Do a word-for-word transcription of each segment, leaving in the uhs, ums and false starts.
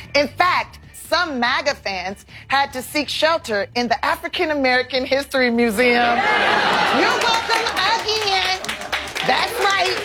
In fact, some MAGA fans had to seek shelter in the African American History Museum. You're welcome again. That's right.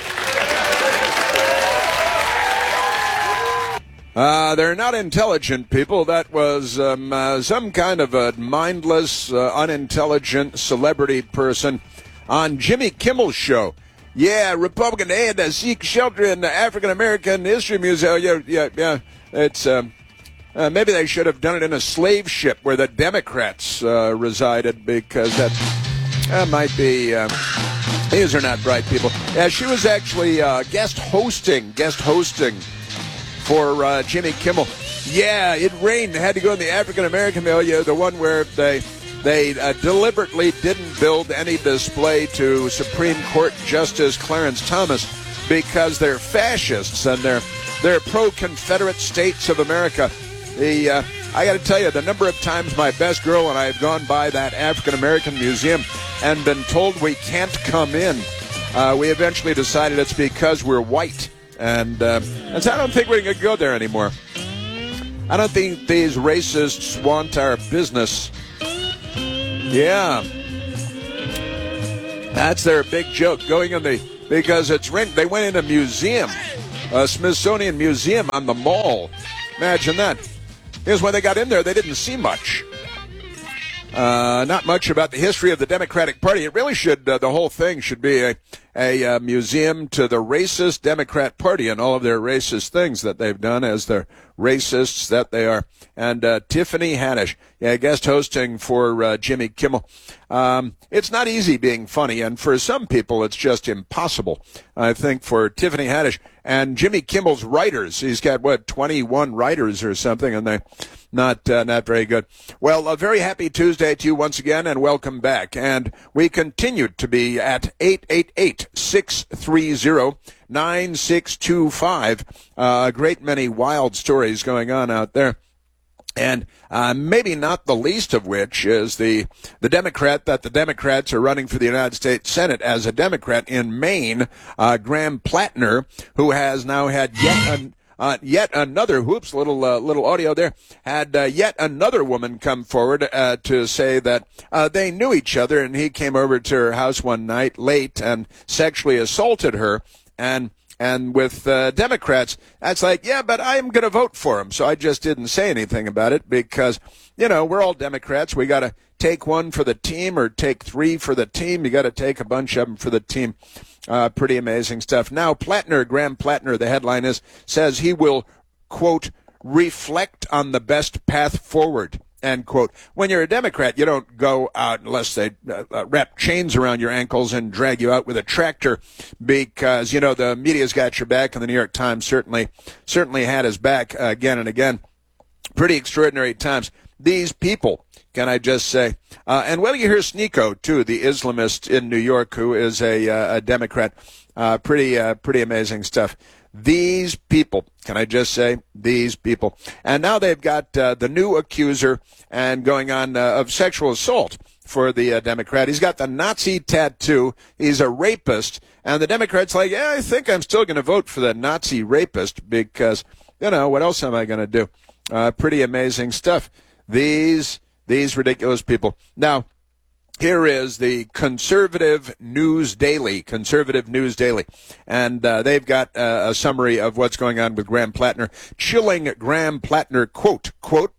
Uh, they're not intelligent people. That was um, uh, some kind of a mindless, uh, unintelligent celebrity person on Jimmy Kimmel's show. Yeah, Republican, they had to seek shelter in the African American History Museum. Yeah, yeah, yeah. It's um, uh, maybe they should have done it in a slave ship where the Democrats uh, resided, because that that might be. Um, these are not bright people. Yeah, she was actually uh, guest hosting, guest hosting. For uh, Jimmy Kimmel. Yeah, it rained. They had to go in the African American milieu, the one where they they uh, deliberately didn't build any display to Supreme Court Justice Clarence Thomas because they're fascists and they're they're pro-Confederate States of America. The uh, I got to tell you, the number of times my best girl and I have gone by that African American museum and been told we can't come in, uh, we eventually decided it's because we're white. And, uh, and so I don't think we're going to go there anymore. I don't think these racists want our business. Yeah. That's their big joke, going in the, because it's rent. They went in a museum, a Smithsonian museum on the mall. Imagine that. Because when they got in there, they didn't see much. Uh, not much about the history of the Democratic Party. It really should, uh, the whole thing should be a, a uh, museum to the racist Democrat Party and all of their racist things that they've done as the racists that they are. And uh, Tiffany Haddish, yeah, guest hosting for uh, Jimmy Kimmel. Um, it's not easy being funny, and for some people it's just impossible. I think for Tiffany Haddish and Jimmy Kimmel's writers, he's got, what, twenty-one writers or something, and they... Not uh, not very good. Well, a very happy Tuesday to you once again, and welcome back. And we continue to be at eight eight eight, six three zero, nine six two five. Uh, a great many wild stories going on out there. And uh, maybe not the least of which is the the Democrat that the Democrats are running for the United States Senate as a Democrat in Maine, uh, Graham Plattner, who has now had yet an Uh, yet another, whoops, little uh, little audio there, had uh, yet another woman come forward uh, to say that uh, they knew each other, and he came over to her house one night late and sexually assaulted her. And and with uh, Democrats, that's like, yeah, but I'm going to vote for him. So I just didn't say anything about it because, you know, we're all Democrats. We got to take one for the team or take three for the team. You got to take a bunch of them for the team. Uh, pretty amazing stuff. Now, Plattner, Graham Plattner, the headline is, says he will, quote, reflect on the best path forward, end quote. When you're a Democrat, you don't go out unless they uh, uh, wrap chains around your ankles and drag you out with a tractor because, you know, the media's got your back, and the New York Times certainly, certainly had his back uh, again and again. Pretty extraordinary times. These people, can I just say, uh, and well, you hear Sneeko, too, the Islamist in New York, who is a, uh, a Democrat. Uh, pretty, uh, pretty amazing stuff. These people, can I just say, these people. And now they've got uh, the new accuser and going on uh, of sexual assault for the uh, Democrat. He's got the Nazi tattoo. He's a rapist. And the Democrat's like, yeah, I think I'm still going to vote for the Nazi rapist because, you know, what else am I going to do? Uh, pretty amazing stuff. These these ridiculous people. Now, here is the Conservative News Daily, Conservative News Daily, and uh, they've got uh, a summary of what's going on with Graham Plattner. Chilling Graham Plattner quote, quote,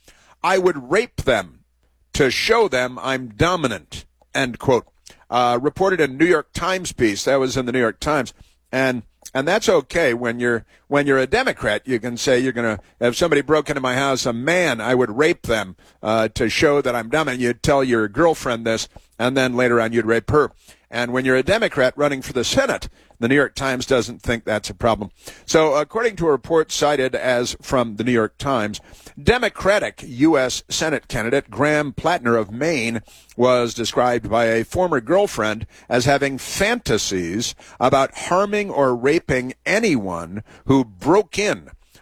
I would rape them to show them I'm dominant, end quote. Uh, reported in a New York Times piece. That was in the New York Times. And And that's okay when you're when you're a Democrat. You can say you're going to, if somebody broke into my house, a man, I would rape them uh, to show that I'm dominant. You'd tell your girlfriend this, and then later on you'd rape her. And when you're a Democrat running for the Senate, the New York Times doesn't think that's a problem. So according to a report cited as from the New York Times, Democratic U S Senate candidate Graham Plattner of Maine was described by a former girlfriend as having fantasies about harming or raping anyone who broke in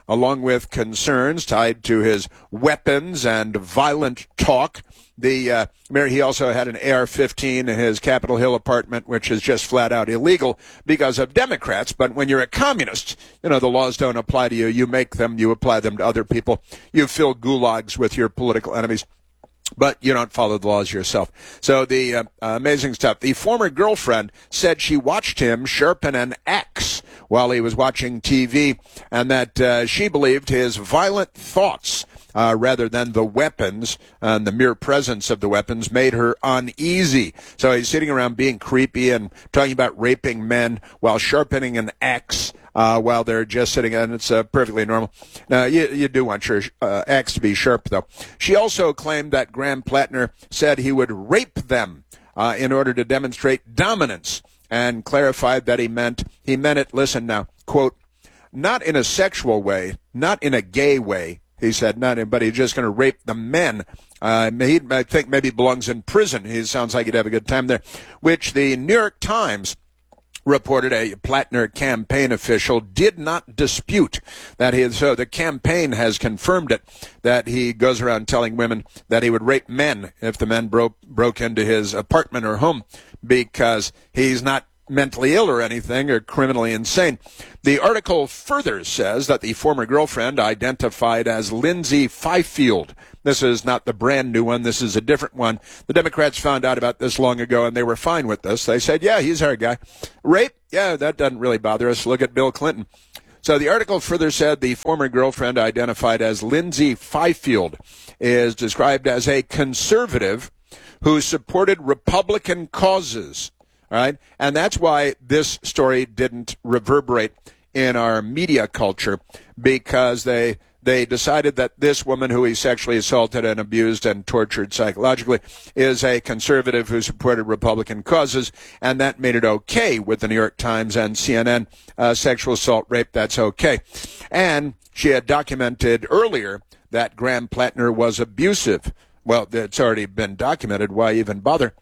along with concerns tied to his weapons and violent talk. The uh, he also had an A R fifteen in his Capitol Hill apartment, which is just flat out illegal because of Democrats. But when you're a communist, you know, the laws don't apply to you. You make them, you apply them to other people. You fill gulags with your political enemies, but you don't follow the laws yourself. So the uh, uh, amazing stuff. The former girlfriend said she watched him sharpen an axe while he was watching T V, and that uh, she believed his violent thoughts Uh, rather than the weapons and the mere presence of the weapons made her uneasy. So he's sitting around being creepy and talking about raping men while sharpening an axe uh, while they're just sitting, and it's uh, perfectly normal. Now, you, you do want your uh, axe to be sharp, though. She also claimed that Graham Plattner said he would rape them uh, in order to demonstrate dominance, and clarified that he meant, he meant it, listen now, quote, not in a sexual way, not in a gay way. He said, not, but he's just going to rape the men. Uh, he, I think maybe belongs in prison. He sounds like he'd have a good time there, which the New York Times reported a Plattner campaign official did not dispute that he, so the campaign has confirmed it, that he goes around telling women that he would rape men if the men broke, broke into his apartment or home, because he's not mentally ill or anything, or criminally insane. The article further says that the former girlfriend, identified as Lindsay Fifield, this is not the brand new one, this is a different one. The Democrats found out about this long ago, and they were fine with this. They said, yeah, he's our guy. Rape? Yeah, that doesn't really bother us. Look at Bill Clinton. So the article further said the former girlfriend, identified as Lindsay Fifield, is described as a conservative who supported Republican causes. All right, and that's why this story didn't reverberate in our media culture, because they they decided that this woman who he sexually assaulted and abused and tortured psychologically is a conservative who supported Republican causes, and that made it okay with the New York Times and C N N. Uh, sexual assault, rape, that's okay. And she had documented earlier that Graham Plattner was abusive. Well, it's already been documented. Why even bother?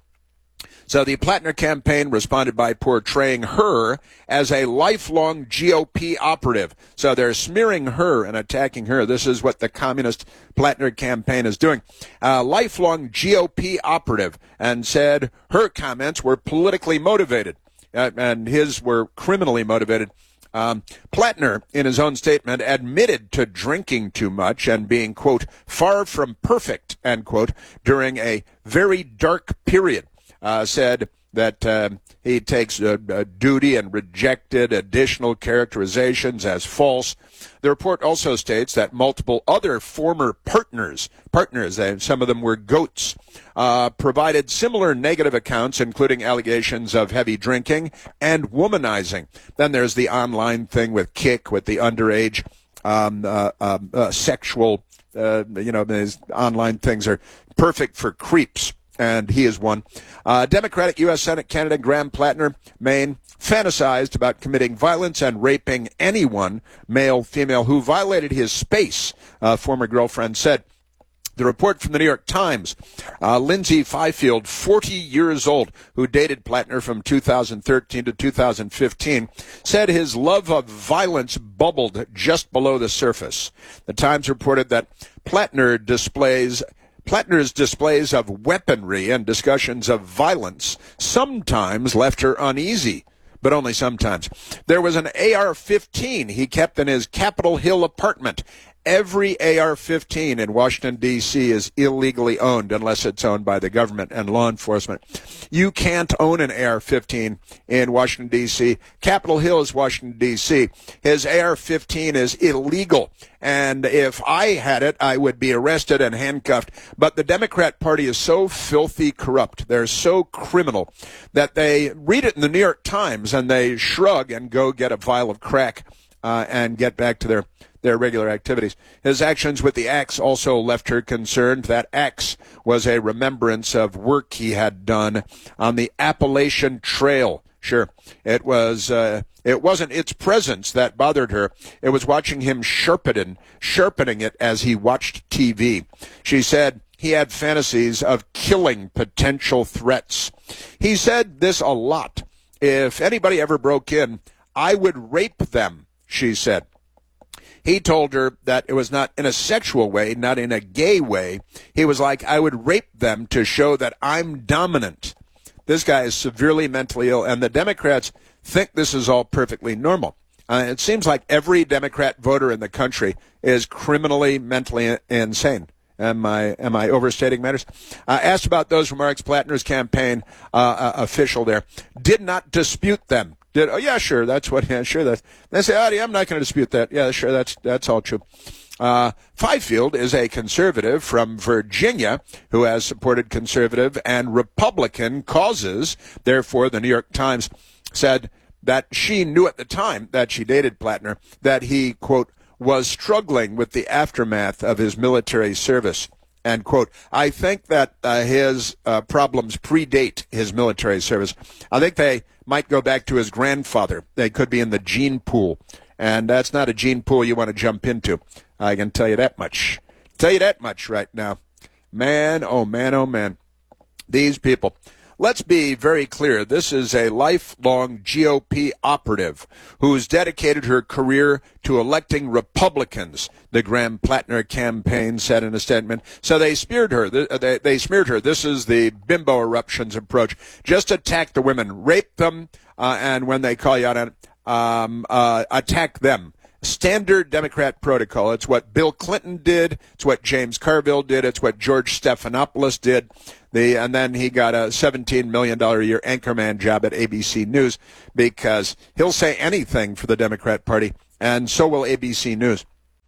So the Plattner campaign responded by portraying her as a lifelong G O P operative. So they're smearing her and attacking her. This is what the communist Plattner campaign is doing. A lifelong G O P operative, and said her comments were politically motivated, uh, and his were criminally motivated. Um, Plattner, in his own statement, admitted to drinking too much and being, quote, far from perfect, end quote, during a very dark period. Uh, said that uh, he takes uh, uh, duty and rejected additional characterizations as false. The report also states that multiple other former partners, partners, uh, some of them were goats, uh, provided similar negative accounts, including allegations of heavy drinking and womanizing. Then there's the online thing with Kik, with the underage um, uh, uh, uh, sexual, uh, you know, these online things are perfect for creeps. And he is one. Uh, Democratic U S Senate candidate Graham Plattner, Maine, fantasized about committing violence and raping anyone, male, female, who violated his space, uh, former girlfriend said. The report from the New York Times, uh, Lindsay Fifield, forty years old, who dated Plattner from two thousand thirteen to two thousand fifteen, said his love of violence bubbled just below the surface. The Times reported that Plattner displays Plattner's displays of weaponry and discussions of violence sometimes left her uneasy, but only sometimes. There was an A R fifteen he kept in his Capitol Hill apartment. Every A R fifteen in Washington, D C is illegally owned unless it's owned by the government and law enforcement. You can't own an A R fifteen in Washington, D C. Capitol Hill is Washington, D C. His A R fifteen is illegal. And if I had it, I would be arrested and handcuffed. But the Democrat Party is so filthy corrupt, they're so criminal, that they read it in the New York Times and they shrug and go get a vial of crack uh, and get back to their their regular activities. His actions with the axe also left her concerned. That axe was a remembrance of work he had done on the Appalachian Trail. Sure, it was. Uh, it wasn't its presence that bothered her. It was watching him sharpen, sharpening it as he watched T V. She said he had fantasies of killing potential threats. He said this a lot. If anybody ever broke in, I would rape them, she said. He told her that it was not in a sexual way, not in a gay way. He was like, I would rape them to show that I'm dominant. This guy is severely mentally ill, and the Democrats think this is all perfectly normal. Uh, it seems like every Democrat voter in the country is criminally, mentally insane. Am I am I overstating matters? Uh, asked about those remarks, Plattner's campaign uh, uh, official there did not dispute them. Did oh yeah sure that's what yeah sure that they say oh yeah I'm not going to dispute that yeah sure that's that's all true. Uh, Fifield is a conservative from Virginia who has supported conservative and Republican causes. Therefore, the New York Times said that she knew at the time that she dated Plattner that he, quote, was struggling with the aftermath of his military service, end quote. I think that uh, his uh, problems predate his military service. I think they might go back to his grandfather. They could be in the gene pool, and that's not a gene pool you want to jump into. I can tell you that much. Tell you that much right now. Man, oh man, oh man. These people. Let's be very clear. This is a lifelong G O P operative who's dedicated her career to electing Republicans, the Graham Plattner campaign said in a statement. So they smeared her. They, they smeared her. This is the bimbo eruptions approach. Just attack the women, rape them, uh, and when they call you out on it, um, uh, attack them. Standard Democrat protocol. It's what Bill Clinton did. It's what James Carville did. It's what George Stephanopoulos did. The, and then he got a seventeen million dollars a year anchorman job at A B C News because he'll say anything for the Democrat Party, and so will A B C News.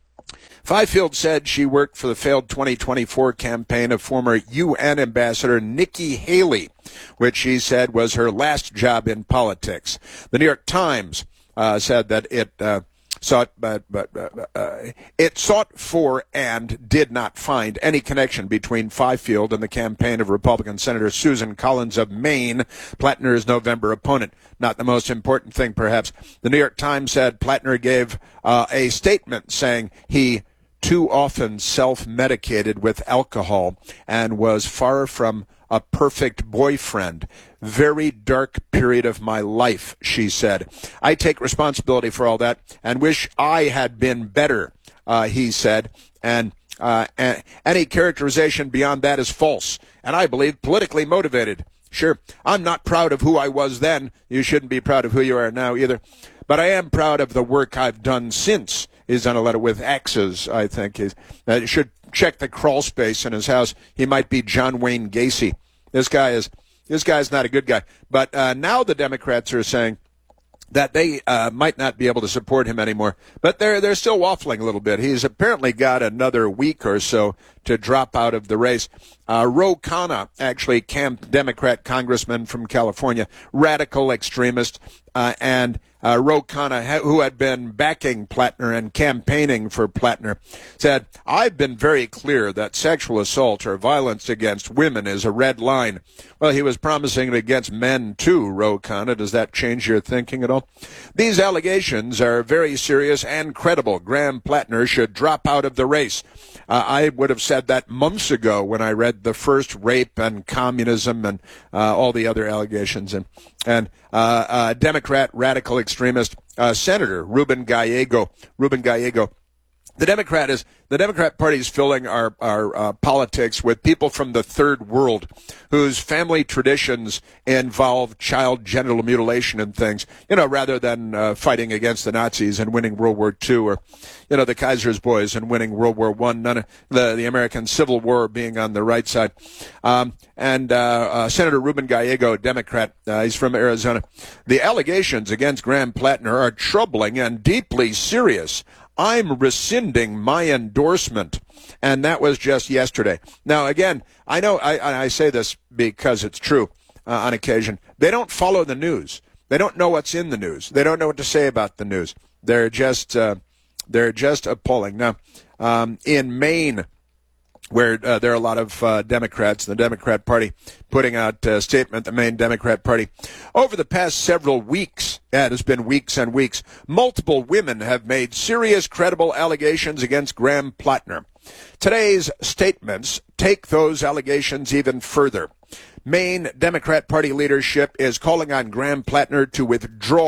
Fifield said she worked for the failed twenty twenty-four campaign of former U N Ambassador Nikki Haley, which she said was her last job in politics. The New York Times uh, said that it... Uh, Sought, but, but uh, uh, it sought for and did not find any connection between Fifield and the campaign of Republican Senator Susan Collins of Maine, Plattner's November opponent. Not the most important thing, perhaps. The New York Times said Plattner gave uh, a statement saying he too often self-medicated with alcohol and was far from a perfect boyfriend. Very dark period of my life, she said. I take responsibility for all that and wish I had been better, uh, he said. And uh, any characterization beyond that is false, and I believe politically motivated. Sure, I'm not proud of who I was then. You shouldn't be proud of who you are now either. But I am proud of the work I've done since. He's on a letter with axes, I think. He's, uh, should check the crawl space in his house. He might be John Wayne Gacy. This guy is this guy's not a good guy. But uh, now the Democrats are saying that they uh, might not be able to support him anymore. But they're they're still waffling a little bit. He's apparently got another week or so to drop out of the race. Uh, Ro Khanna, actually, camp Democrat congressman from California, radical extremist, uh, and uh, Ro Khanna, who had been backing Plattner and campaigning for Plattner, said, I've been very clear that sexual assault or violence against women is a red line. Well, he was promising it against men, too, Ro Khanna. Does that change your thinking at all? These allegations are very serious and credible. Graham Plattner should drop out of the race. Uh, I would have said that months ago when I read the first rape and communism and uh, all the other allegations. And, and uh, uh, Democrat radical extremist uh, Senator Ruben Gallego, Ruben Gallego, the Democrat is the Democrat Party is filling our our uh, politics with people from the third world whose family traditions involve child genital mutilation and things, you know, rather than uh, fighting against the Nazis and winning World War Two, or, you know, the Kaiser's boys and winning World War One. None of the the American Civil War being on the right side. Um, and uh, uh, Senator Ruben Gallego, Democrat, uh, he's from Arizona. The allegations against Graham Plattner are troubling and deeply serious. I'm rescinding my endorsement. And that was just yesterday. Now, again, I know I, I say this because it's true uh, on occasion. They don't follow the news. They don't know what's in the news. They don't know what to say about the news. They're just uh, they're just appalling. Now, um, in Maine, where uh, there are a lot of uh, Democrats, the Democrat Party putting out a statement, the Maine Democrat Party. Over the past several weeks, yeah, it has been weeks and weeks, multiple women have made serious, credible allegations against Graham Plattner. Today's statements take those allegations even further. Maine Democrat Party leadership is calling on Graham Plattner to withdraw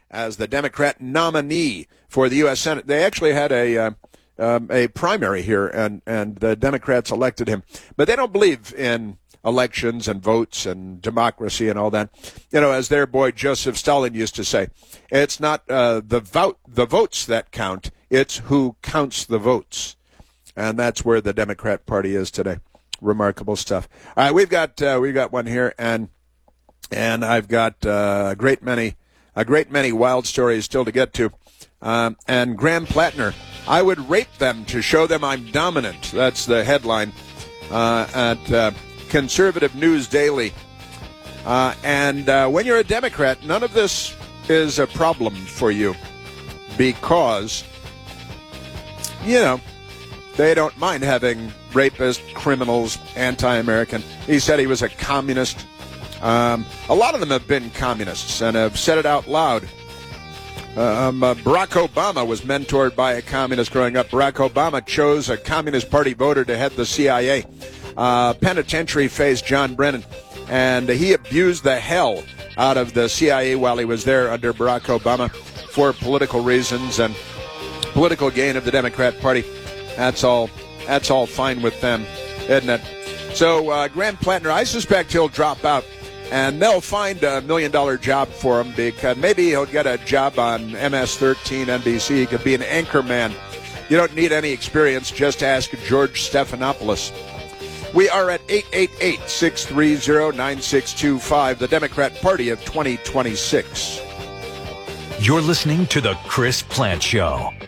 as the Democrat nominee for the U S Senate. They actually had a uh, um, a primary here, and, and the Democrats elected him. But they don't believe in elections and votes and democracy and all that. You know, as their boy Joseph Stalin used to say, it's not uh, the vote, the votes that count, it's who counts the votes. And that's where the Democrat Party is today. Remarkable stuff. All right, we've got uh, we've got one here, and and I've got uh, a great many a great many wild stories still to get to. Um, and Graham Plattner, I would rape them to show them I'm dominant. That's the headline uh, at uh, Conservative News Daily. Uh, and uh, when you're a Democrat, none of this is a problem for you because, you know, they don't mind having rapists, criminals, anti-American. He said he was a communist. Um, a lot of them have been communists and have said it out loud. Um, uh, Barack Obama was mentored by a communist growing up. Barack Obama chose a Communist Party voter to head the C I A. Uh, penitentiary phase John Brennan, and he abused the hell out of the C I A while he was there under Barack Obama for political reasons and political gain of the Democrat Party. That's all. That's all fine with them, isn't it? So uh, Graham Plattner, I suspect he'll drop out, and they'll find a million-dollar job for him because maybe he'll get a job on M S thirteen N B C. He could be an anchor man. You don't need any experience. Just ask George Stephanopoulos. We are at eight eight eight, six three zero, nine six two five, the Democrat Party of twenty twenty-six. You're listening to The Chris Plante Show.